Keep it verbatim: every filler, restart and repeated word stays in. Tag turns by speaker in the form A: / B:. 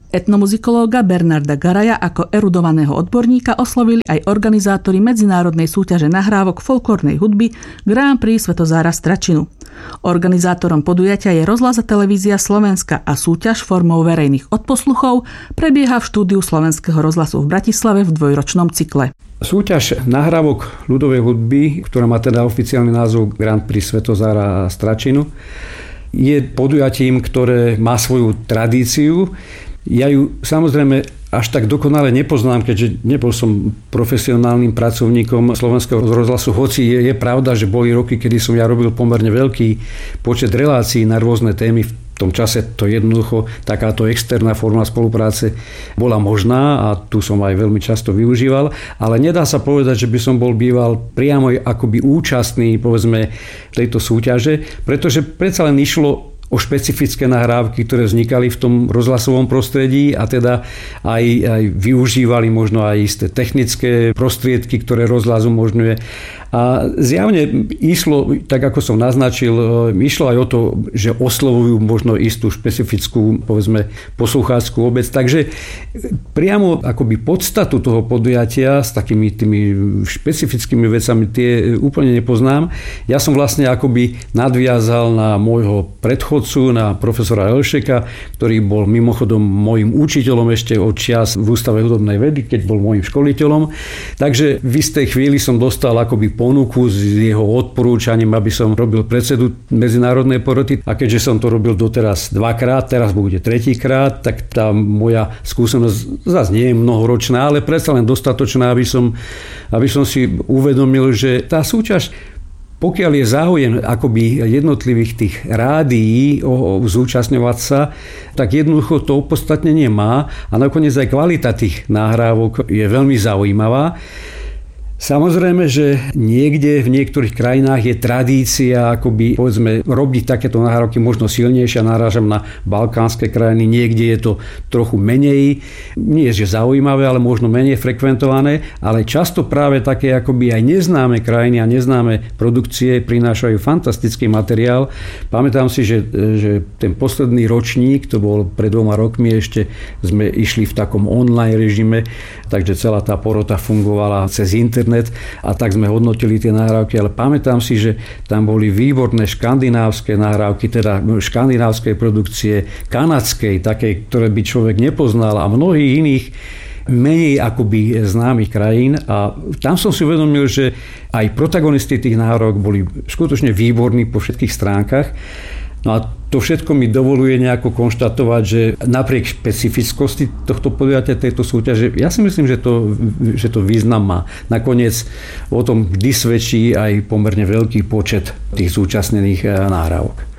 A: Etnomuzikológa Bernarda Garaja ako erudovaného odborníka oslovili aj organizátori medzinárodnej súťaže nahrávok folklórnej hudby Grand Prix Svätozára Stračinu. Organizátorom podujatia je Rozhlas a televízia Slovenska a súťaž formou verejných odposluchov prebieha v štúdiu Slovenského rozhlasu v Bratislave v dvojročnom cykle.
B: Súťaž nahrávok ľudovej hudby, ktorá má teda oficiálny názov Grand Prix Svätozára Stračinu, je podujatím, ktoré má svoju tradíciu. Ja ju samozrejme až tak dokonale nepoznám, keďže nebol som profesionálnym pracovníkom Slovenského rozhlasu, hoci je, je pravda, že boli roky, kedy som ja robil pomerne veľký počet relácií na rôzne témy. V tom čase to jednoducho, takáto externá forma spolupráce bola možná a tu som aj veľmi často využíval, ale nedá sa povedať, že by som bol býval priamo akoby účastný, povedzme, tejto súťaže, pretože predsa len išlo o špecifické nahrávky, ktoré vznikali v tom rozhlasovom prostredí a teda aj, aj využívali možno aj isté technické prostriedky, ktoré rozhlas umožňuje. A zjavne išlo, tak ako som naznačil, išlo aj o to, že oslovujú možno istú špecifickú, povedzme, poslucháčskú obec. Takže priamo akoby podstatu toho podujatia s takými tými špecifickými vecami tie úplne nepoznám. Ja som vlastne akoby nadviazal na môjho predchodcu, na profesora Elšeka, ktorý bol mimochodom môjim učiteľom ešte od čias v Ústave hudobnej vedy, keď bol môjim školiteľom. Takže v istej chvíli som dostal akoby ponuku s jeho odporúčaním, aby som robil predsedu medzinárodnej poroty. A keďže som to robil doteraz dvakrát, teraz bude tretíkrát, tak tá moja skúsenosť zase nie je mnohoročná, ale predsa len dostatočná, aby som, aby som si uvedomil, že tá súťaž, pokiaľ je záujem akoby jednotlivých tých rádií o, o zúčastňovať sa, tak jednoducho to opodstatnenie má a nakoniec aj kvalita tých nahrávok je veľmi zaujímavá. Samozrejme, že niekde v niektorých krajinách je tradícia akoby, povedzme, robiť takéto nahrávky možno silnejšie, narážam na balkánske krajiny, niekde je to trochu menej, nie je že zaujímavé, ale možno menej frekventované, ale často práve také akoby aj neznáme krajiny a neznáme produkcie prinášajú fantastický materiál. Pamätám si, že, že ten posledný ročník, to bol pred dvoma rokmi, ešte sme išli v takom online režime, takže celá tá porota fungovala cez internet a tak sme hodnotili tie nahrávky, ale pamätám si, že tam boli výborné škandinávske nahrávky, teda škandinávskej produkcie, kanadskej, takej, ktoré by človek nepoznal a mnohých iných menej akoby známych krajín a tam som si uvedomil, že aj protagonisti tých nahrávok boli skutočne výborní po všetkých stránkach. No a to všetko mi dovoluje nejako konštatovať, že napriek špecifickosti tohto podujatia, tejto súťaže, ja si myslím, že to, že to význam má. Nakoniec o tom vždy svedčí aj pomerne veľký počet tých zúčastnených nahrávok.